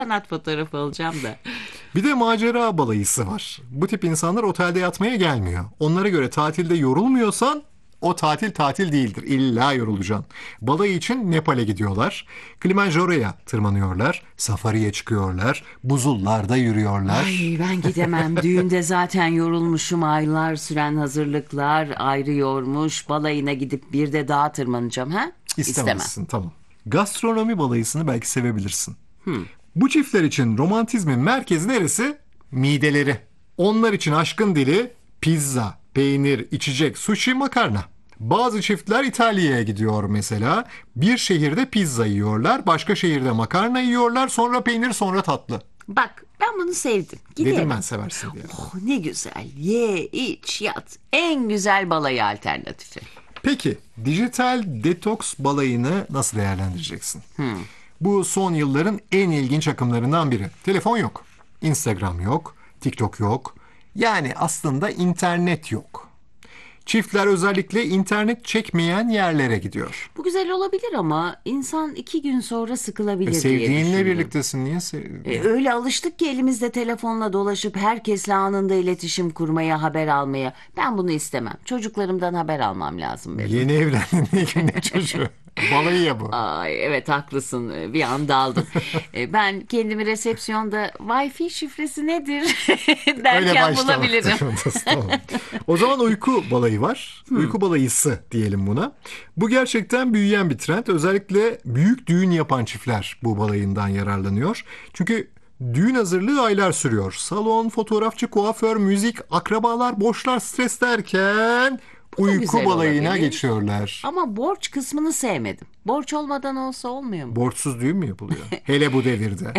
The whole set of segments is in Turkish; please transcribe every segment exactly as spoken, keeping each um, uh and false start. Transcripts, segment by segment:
sanat fotoğrafı alacağım da. Bir de macera balayısı var. Bu tip insanlar otelde yatmaya gelmiyor. Onlara göre tatilde yorulmuyorsan o tatil tatil değildir. İlla yorulacaksın. Balayı için Nepal'e gidiyorlar. Kilimanjaro'ya tırmanıyorlar. Safari'ye çıkıyorlar. Buzullarda yürüyorlar. Ay ben gidemem. Düğünde zaten yorulmuşum. Aylar süren hazırlıklar ayrı yormuş. Balayına gidip bir de dağa tırmanacağım ha? İstemem. İstemezsin, tamam. Gastronomi balayısını belki sevebilirsin. Bu çiftler için romantizmin merkezi neresi? Mideleri. Onlar için aşkın dili pizza, peynir, içecek, sushi, makarna. Bazı çiftler İtalya'ya gidiyor mesela. Bir şehirde pizza yiyorlar, başka şehirde makarna yiyorlar, sonra peynir, sonra tatlı. Bak ben bunu sevdim. Gidelim. Dedim ben seversin diye. Oh, ne güzel. Ye, iç, yat. En güzel balayı alternatifi. Peki, dijital detoks balayını nasıl değerlendireceksin? Bu son yılların en ilginç akımlarından biri. Telefon yok, Instagram yok, TikTok yok. Yani aslında internet yok. Çiftler özellikle internet çekmeyen yerlere gidiyor. Bu güzel olabilir ama insan iki gün sonra sıkılabilir E, diye sevdiğinle düşündüm. birliktesin, niye sev- E, öyle alıştık ki elimizde telefonla dolaşıp herkesle anında iletişim kurmaya, haber almaya. Ben bunu istemem. Çocuklarımdan haber almam lazım benim. Yeni evlendin, ne, ne çocuğu? Balayı ya bu. Ay evet haklısın. Bir anda aldın. E, ben kendimi resepsiyonda Wi-Fi şifresi nedir Öyle derken başlamak bulabilirim. zorundasın, tamam. O zaman uyku balayı var. Uyku balayısı diyelim buna. Bu gerçekten büyüyen bir trend. Özellikle büyük düğün yapan çiftler bu balayından yararlanıyor. Çünkü düğün hazırlığı aylar sürüyor. Salon, fotoğrafçı, kuaför, müzik, akrabalar, borçlar, stres derken Bu da uyku güzel balayına olabilir. geçiyorlar. Ama borç kısmını sevmedim. Borç olmadan olsa olmuyor mu? Borçsuz düğün mü yapılıyor? Hele bu devirde.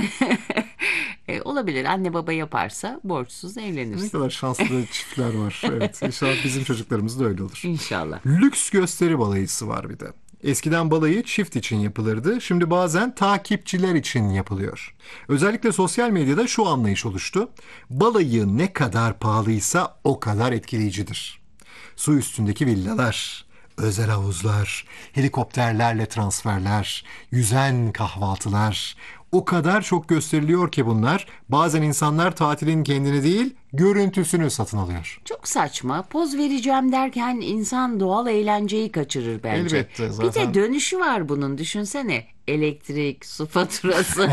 E, olabilir. Anne baba yaparsa borçsuz Ne evlenirsin. kadar şanslı çiftler var. Evet, inşallah bizim çocuklarımız da öyle olur. İnşallah. Lüks gösteri balayısı var bir de. Eskiden balayı çift için yapılırdı. Şimdi bazen takipçiler için yapılıyor. Özellikle sosyal medyada şu anlayış oluştu. Balayı ne kadar pahalıysa o kadar etkileyicidir. Su üstündeki villalar, özel havuzlar, helikopterlerle transferler, yüzen kahvaltılar. O kadar çok gösteriliyor ki bunlar. Bazen insanlar tatilin kendini değil, görüntüsünü satın alıyor. Çok saçma. Poz vereceğim derken insan doğal eğlenceyi kaçırır bence. Elbette, Bir zaten- de dönüşü var bunun. Düşünsene. Elektrik, su faturası,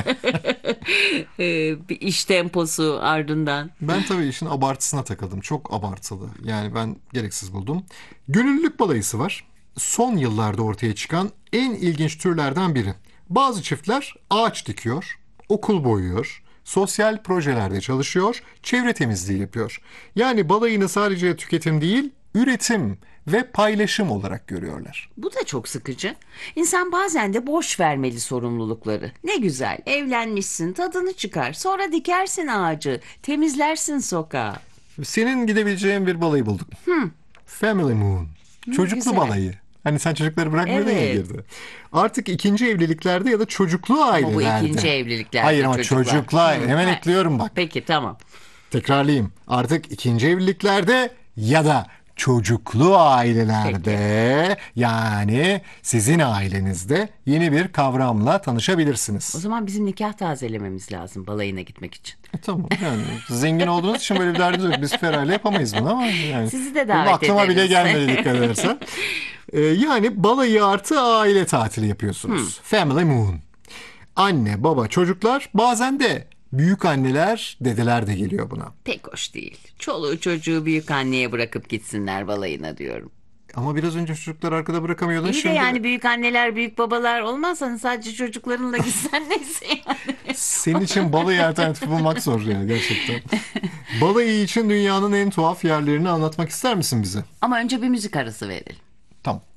e, bir iş temposu ardından. Ben tabii işin abartısına takıldım. Çok abartılı. Yani ben gereksiz buldum. Gönüllülük balayısı var. Son yıllarda ortaya çıkan en ilginç türlerden biri. Bazı çiftler ağaç dikiyor, okul boyuyor, sosyal projelerde çalışıyor, çevre temizliği yapıyor. Yani balayını sadece tüketim değil, üretim ve paylaşım olarak görüyorlar. Bu da çok sıkıcı. İnsan bazen de boş vermeli sorumlulukları. Ne güzel, evlenmişsin, tadını çıkar. Sonra dikersin ağacı, temizlersin sokağı. Senin gidebileceğin bir balayı bulduk. Family Moon. Çocuklu güzel. balayı. Hani sen çocukları bırakmıyordun ya Evet. girdi. Artık ikinci evliliklerde ya da çocuklu ailelerde. Ama bu ikinci evliliklerde Hayır ama çocuklar. çocuklu aile. Hemen Ha. ekliyorum bak. Peki tamam. Tekrarlayayım. Artık ikinci evliliklerde ya da çocuklu ailelerde, yani sizin ailenizde yeni bir kavramla tanışabilirsiniz. O zaman bizim nikah tazelememiz lazım balayına gitmek için. E, tamam, yani zengin olduğunuz için böyle bir derdiniz yok. Biz Feray'la yapamayız bunu ama yani. Sizi de Benim davet aklıma bile ederiz. gelmedi dikkat edersen. Ee, yani balayı artı aile tatili yapıyorsunuz. Family Moon. Anne, baba, çocuklar, bazen de büyük anneler, dedeler de geliyor buna. Pek hoş değil. Çoluğu çocuğu büyük anneye bırakıp gitsinler balayına diyorum. Ama biraz önce çocuklar arkada bırakamıyordun. İyi de Şimdi yani büyük anneler, büyük babalar olmaz. Hani sadece çocuklarınla gitsen neyse yani. senin için balayı alternatifi bulmak zor ya gerçekten. Balayı için dünyanın en tuhaf yerlerini anlatmak ister misin bize? Ama önce bir müzik arası verelim. Tamam.